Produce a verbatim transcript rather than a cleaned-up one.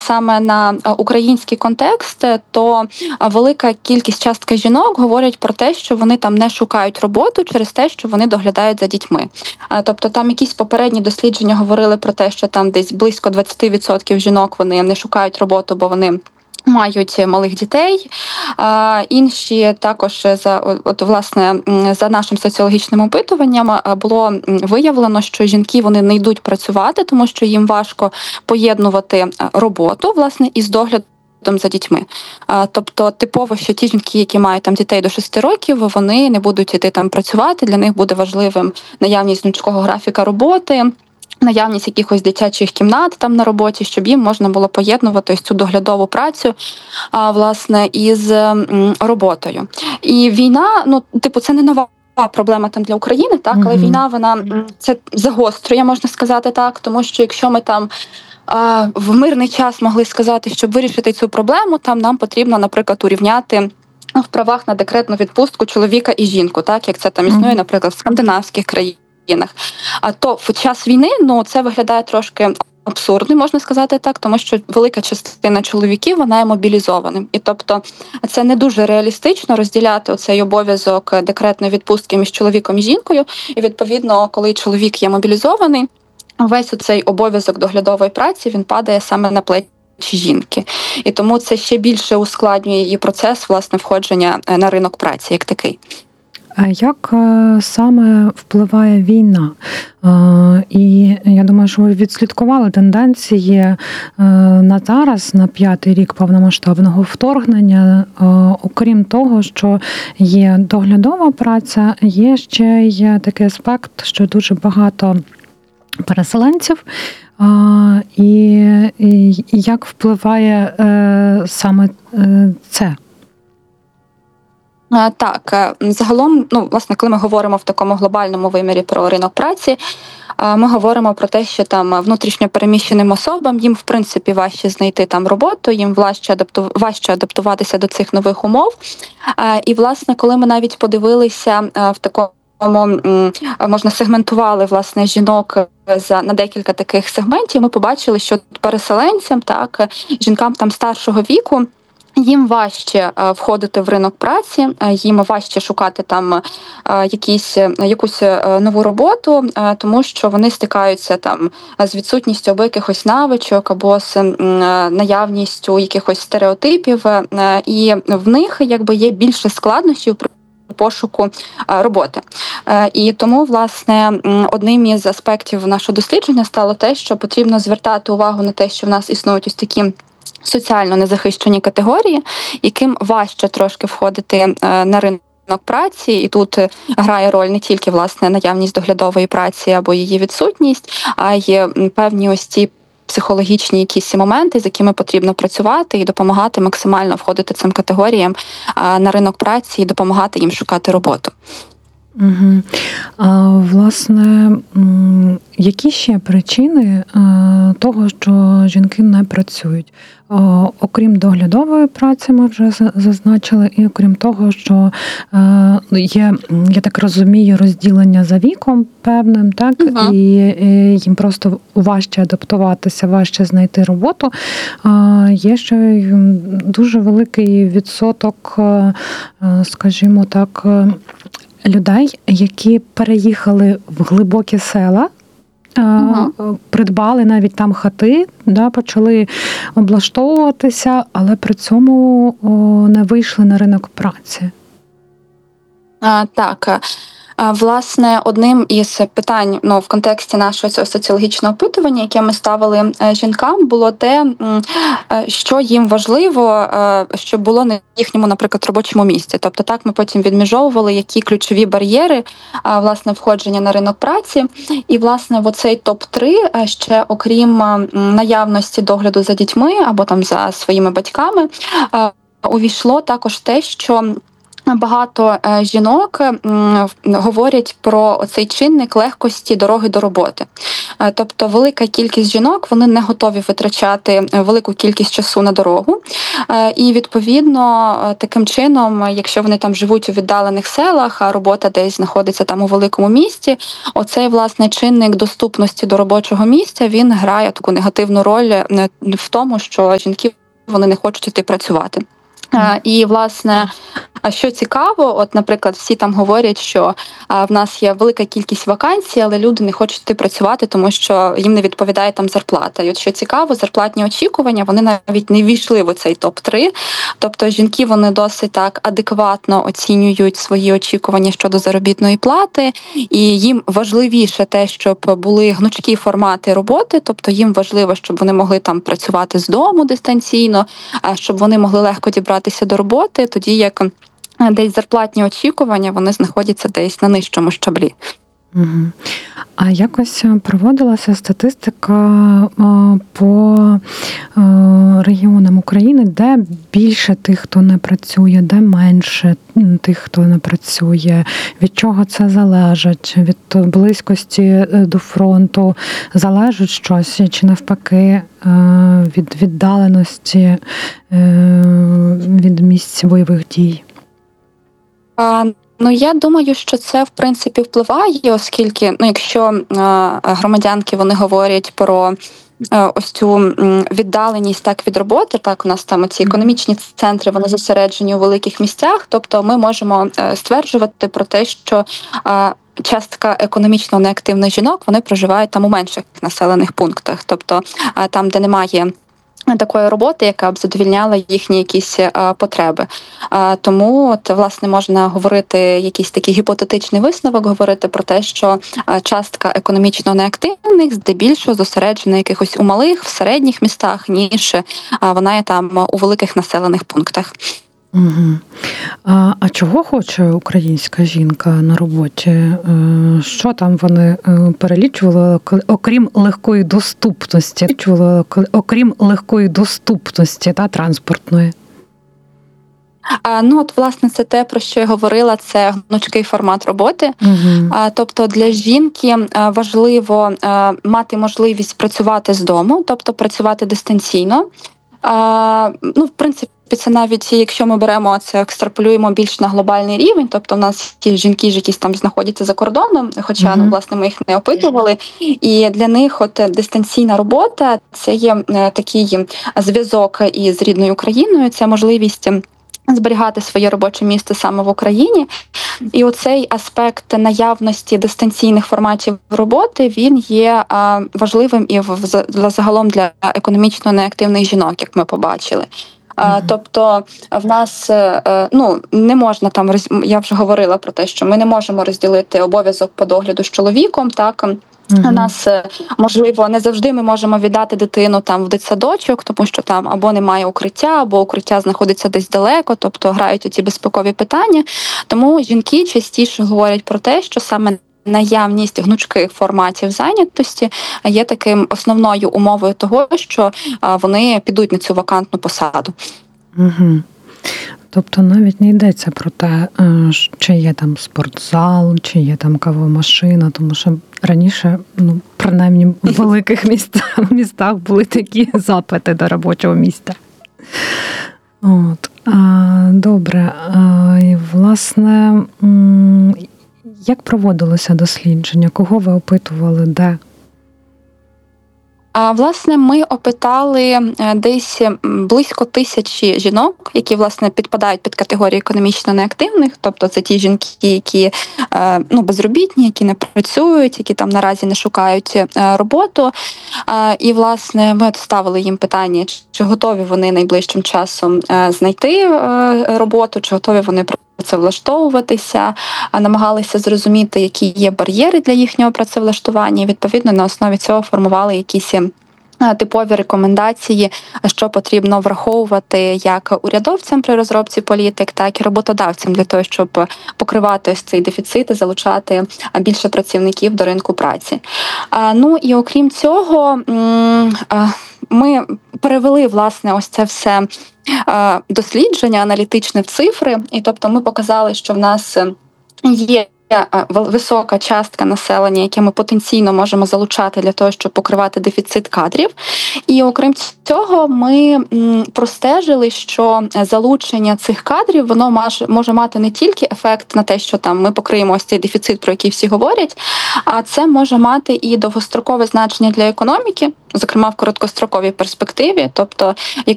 саме на український контекст, то велика кількість частка жінок говорять про те, що вони там не шукають роботу через те, що вони доглядають за дітьми. Тобто там якісь попередні дослідження говорили про те, що там десь близько двадцять відсотків жінок вони не шукають роботу, бо вони мають малих дітей. А, інші також за от власне за нашим соціологічним опитуванням було виявлено, що жінки вони не йдуть працювати, тому що їм важко поєднувати роботу власне із доглядом за дітьми. А, тобто типово, що ті жінки, які мають там дітей до шести років, вони не будуть іти там працювати. Для них буде важливим наявність гнучкого графіка роботи, наявність якихось дитячих кімнат там на роботі, щоб їм можна було поєднувати ось цю доглядову працю, а, власне, із м, роботою. І війна, ну, типу, це не нова проблема там для України, так, але Мгм. війна, вона м, це загострює, можна сказати так, тому що якщо ми там а, в мирний час могли сказати, щоб вирішити цю проблему, там нам потрібно, наприклад, урівняти в правах на декретну відпустку чоловіка і жінку, так, як це там існує, Мгм. наприклад, в скандинавських країнах. А то в час війни ну це виглядає трошки абсурдно, можна сказати так, тому що велика частина чоловіків вона є мобілізованим. І тобто це не дуже реалістично розділяти оцей обов'язок декретної відпустки між чоловіком і жінкою. І відповідно, коли чоловік є мобілізований, весь оцей обов'язок доглядової праці він падає саме на плечі жінки. І тому це ще більше ускладнює її процес власне входження на ринок праці як такий. А як е, саме впливає війна? Е, І я думаю, що ви відслідкували тенденції е, на зараз, на п'ятий рік повномасштабного вторгнення. Е, Окрім того, що є доглядова праця, є ще й такий аспект, що дуже багато переселенців. Е, І, і як впливає е, саме е, це? А, Так, е, загалом, ну власне, коли ми говоримо в такому глобальному вимірі про ринок праці, а, ми говоримо про те, що там внутрішньо переміщеним особам їм в принципі важче знайти там роботу, їм важче адапту... важче адаптуватися до цих нових умов. А, І власне, коли ми навіть подивилися а, в такому м, можна сегментували власне жінок за на декілька таких сегментів, ми побачили, що переселенцям, так жінкам там старшого віку. Їм важче е, входити в ринок праці, е, їм важче шукати там е, якісь, якусь е, нову роботу, е, тому що вони стикаються там з відсутністю або якихось навичок, або з е, наявністю якихось стереотипів, е, і в них якби є більше складнощів при пошуку е, роботи. Е, І тому, власне, м, одним із аспектів нашого дослідження стало те, що потрібно звертати увагу на те, що в нас існують ось такі соціально незахищені категорії, яким важче трошки входити е, на ринок праці, і тут грає роль не тільки власне наявність доглядової праці або її відсутність, а й м, певні ось ці психологічні якісь моменти, з якими потрібно працювати і допомагати максимально входити цим категоріям е, на ринок праці і допомагати їм шукати роботу. Угу. А, власне, м, які ще причини е, того, що жінки не працюють? О, окрім доглядової праці, ми вже за- зазначили, і окрім того, що е, є, я так розумію, розділення за віком певним, так, Мгм. і, і їм просто важче адаптуватися, важче знайти роботу. А, є ще й м, дуже великий відсоток, е, е, скажімо так, е, людей, які переїхали в глибокі села, е, Мгм. придбали навіть там хати, да, почали облаштовуватися, але при цьому о, не вийшли на ринок праці. А, Так, е, а, власне, одним із питань ну, в контексті нашого цього соціологічного опитування, яке ми ставили е, жінкам, було те, м, е, що їм важливо, е, щоб було на їхньому, наприклад, робочому місці. Тобто так ми потім відміжовували, які ключові бар'єри а, власне входження на ринок праці. І власне в оцей топ три е, ще окрім м, наявності догляду за дітьми або там за своїми батьками, е, увійшло також те, що багато е, жінок м, говорять про оцей чинник легкості дороги до роботи. Е, Тобто велика кількість жінок вони не готові витрачати е, велику кількість часу на дорогу. Е, І відповідно е, таким чином, якщо вони там живуть у віддалених селах, а робота десь знаходиться там у великому місті, оцей власне чинник доступності до робочого місця він грає таку негативну роль е, в тому, що жінки вони не хочуть іти працювати. Е, І, власне, а що цікаво, от, наприклад, всі там говорять, що а, в нас є велика кількість вакансій, але люди не хочуть йти працювати, тому що їм не відповідає там зарплата. І от що цікаво, зарплатні очікування, вони навіть не ввійшли в цей топ три. Тобто жінки, вони досить так адекватно оцінюють свої очікування щодо заробітної плати, і їм важливіше те, щоб були гнучкі формати роботи, тобто їм важливо, щоб вони могли там працювати з дому дистанційно, а щоб вони могли легко дібратися до роботи, тоді як десь зарплатні очікування, вони знаходяться десь на нижчому щаблі. Угу. А якось проводилася статистика по регіонам України, де більше тих, хто не працює, де менше тих, хто не працює, від чого це залежить, від близькості до фронту залежить щось, чи навпаки від віддаленості від місць бойових дій? А, Ну, я думаю, що це, в принципі, впливає, оскільки, ну, якщо е, громадянки, вони говорять про е, ось цю м, віддаленість так від роботи, так, у нас там ці економічні центри, вони зосереджені у великих місцях, тобто ми можемо е, стверджувати про те, що е, частка економічно неактивних жінок, вони проживають там у менших населених пунктах, тобто е, там, де немає такої роботи, яка б задовільняла їхні якісь а, потреби. А, тому от, власне, можна говорити якийсь такий гіпотетичний висновок, говорити про те, що а, частка економічно неактивних здебільшого зосереджена якихось у малих, в середніх містах, ніж а, вона є там у великих населених пунктах. Угу. А, а чого хоче українська жінка на роботі? Що там вони перелічували, окрім легкої доступності, окрім легкої доступності та транспортної? А, ну, от, власне, це те, про що я говорила, це гнучкий формат роботи. Угу. А, тобто для жінки а, важливо а, мати можливість працювати з дому, тобто працювати дистанційно. А, ну, в принципі, це навіть, якщо ми беремо це, екстраполюємо більш на глобальний рівень, тобто в нас є жінки, які там знаходяться за кордоном, хоча, mm-hmm. ну, власне, ми їх не опитували, і для них от дистанційна робота – це є такий зв'язок із рідною Україною, це можливість зберігати своє робоче місце саме в Україні. І оцей аспект наявності дистанційних форматів роботи, він є а, важливим і в, в, загалом для економічно неактивних жінок, як ми побачили. Mm-hmm. Тобто в нас ну не можна там роз... я вже говорила про те, що ми не можемо розділити обов'язок по догляду з чоловіком. Так mm-hmm. у нас можливо не завжди ми можемо віддати дитину там в дитсадочок, тому що там або немає укриття, або укриття знаходиться десь далеко, тобто грають оці безпекові питання. Тому жінки частіше говорять про те, що саме наявність гнучких форматів зайнятості є таким основною умовою того, що вони підуть на цю вакантну посаду. Угу. Тобто навіть не йдеться про те, чи є там спортзал, чи є там кавомашина, тому що раніше, ну, принаймні в великих містах, містах були такі запити до робочого місця. От. Добре. І, власне, як проводилося дослідження? Кого ви опитували, де? А, власне, ми опитали десь близько тисячі жінок, які, власне, підпадають під категорію економічно неактивних, тобто це ті жінки, які ну, безробітні, які не працюють, які там наразі не шукають роботу. І, власне, ми ставили їм питання, чи готові вони найближчим часом знайти роботу, чи готові вони працевлаштовуватися, намагалися зрозуміти, які є бар'єри для їхнього працевлаштування, і, відповідно, на основі цього формували якісь типові рекомендації, що потрібно враховувати як урядовцям при розробці політик, так і роботодавцям для того, щоб покривати ось цей дефіцит і залучати більше працівників до ринку праці. Ну і окрім цього, ми перевели власне ось це все е, дослідження аналітичне в цифри, і тобто ми показали, що в нас є висока частка населення, яке ми потенційно можемо залучати для того, щоб покривати дефіцит кадрів. І окрім цього, ми простежили, що залучення цих кадрів, воно може мати не тільки ефект на те, що там ми покриємо ось цей дефіцит, про який всі говорять, а це може мати і довгострокове значення для економіки, зокрема в короткостроковій перспективі. Тобто, якщо